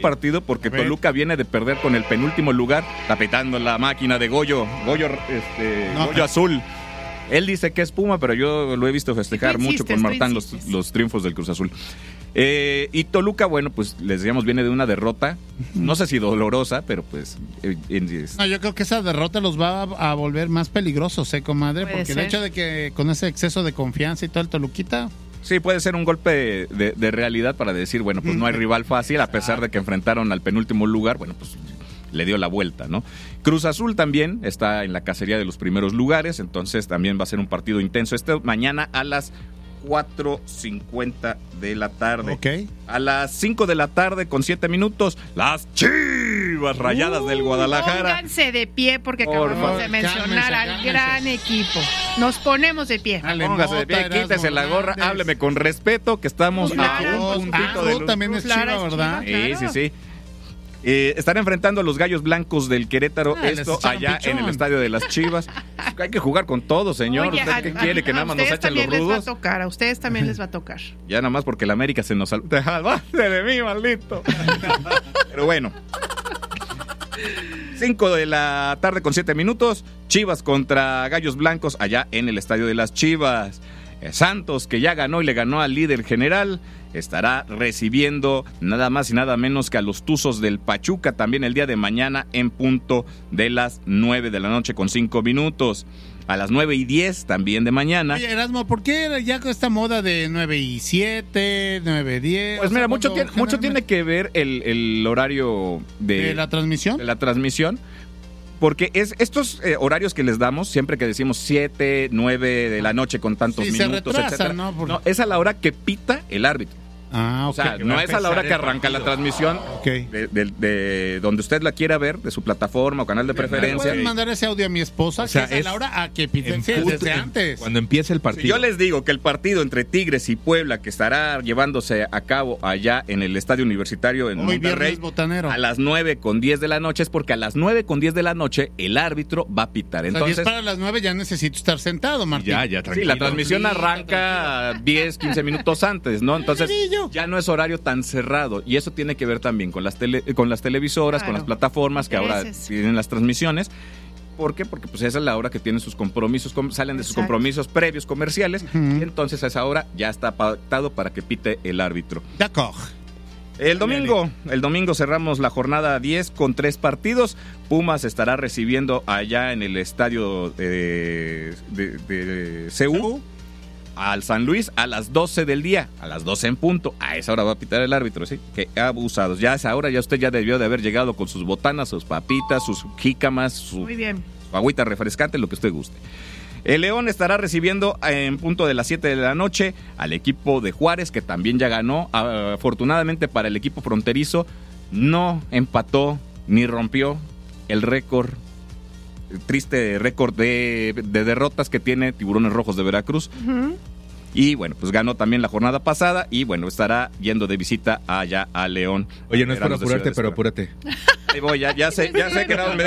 partido porque Toluca viene de perder con el penúltimo lugar, tapetando la máquina de Goyo Azul. Él dice que es Puma, pero yo lo he visto festejar mucho con Martán los triunfos del Cruz Azul. Y Toluca, bueno, pues les decíamos, viene de una derrota, no sé si dolorosa, pero pues... No, yo creo que esa derrota los va a volver más peligrosos, comadre, porque el hecho de que con ese exceso de confianza y todo el Toluquita... Sí, puede ser un golpe de realidad para decir, bueno, pues no hay rival fácil, a pesar de que enfrentaron al penúltimo lugar, bueno, pues le dio la vuelta, ¿no? Cruz Azul también está en la cacería de los primeros lugares, entonces también va a ser un partido intenso. Mañana a las 4:50 de la tarde. Okay. A las 5 de la tarde con 7 minutos, las Chivas Rayadas del Guadalajara. Pónganse de pie porque acabamos de mencionar al gran equipo. Nos ponemos de pie. Póngase de pie, quítese la gorra, hábleme con respeto, que estamos a un puntito de luz. También es Chiva, ¿verdad? Sí. Están enfrentando a los Gallos Blancos del Querétaro, esto allá en el Estadio de las Chivas. Hay que jugar con todo, señor. Oye, ¿Usted qué quiere? ¿Que nada más nos echen los rudos? A ustedes también les va a tocar. Ya nada más porque el América se nos salvó. ¡Te salvaste de mí, maldito! Pero bueno. 5 de la tarde con 7 minutos. Chivas contra Gallos Blancos allá en el Estadio de las Chivas. Santos, que ya ganó y le ganó al líder general, estará recibiendo nada más y nada menos que a los Tuzos del Pachuca también el día de mañana en punto de las 9 de la noche con 5 minutos. A las 9:10 también de mañana. Oye, Erasmo, ¿por qué ya con esta moda de 9:07, 9:10? Pues mira, mucho tiene que ver el horario de la transmisión. De la transmisión. Porque estos horarios que les damos, siempre que decimos 7, 9 de la noche con tantos minutos, etcétera, no, es a la hora que pita el árbitro. Ah, okay. O sea, no es a la hora que arranca la transmisión de donde usted la quiera ver, de su plataforma o canal de preferencia. ¿Pueden mandar ese audio a mi esposa? O sea, que es a la hora a que piten desde antes. Cuando empiece el partido. Si yo les digo que el partido entre Tigres y Puebla, que estará llevándose a cabo allá en el Estadio Universitario en Monterrey, a las 9:10 de la noche, es porque a las 9:10 de la noche el árbitro va a pitar. Entonces, o sea, para las 9 ya necesito estar sentado, Martín. Ya, tranquilo. Sí, la transmisión arranca 10, 15 minutos antes, ¿no? Entonces, ya no es horario tan cerrado, y eso tiene que ver también con las televisoras, con las plataformas que ahora tienen las transmisiones. ¿Por qué? Porque pues esa es la hora que tienen sus compromisos, salen de sus compromisos previos comerciales, y entonces a esa hora ya está pactado para que pite el árbitro. D'accord. El domingo cerramos la jornada 10 con 3 partidos. Pumas estará recibiendo allá en el estadio de CU al San Luis a las 12 del día, a las 12 en punto. A esa hora va a pitar el árbitro, ¿sí? Qué abusados. Ya a esa hora ya usted ya debió de haber llegado con sus botanas, sus papitas, sus jícamas, su agüita refrescante, lo que usted guste. El León estará recibiendo en punto de las 7 de la noche al equipo de Juárez, que también ya ganó. Afortunadamente para el equipo fronterizo, no empató ni rompió el triste récord de derrotas que tiene Tiburones Rojos de Veracruz. Y bueno, pues ganó también la jornada pasada y bueno, estará yendo de visita allá a León. Oye, no es por apurarte, pero apúrate. Ahí voy, ya sé que no me